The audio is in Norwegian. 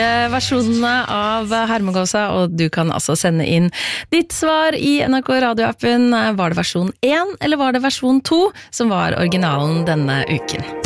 Versjonene av Hermegåsa, og du kan altså sende inn ditt svar i NRK radioappen. Var det versjon 1 eller var det versjon 2 som var originalen denne uken?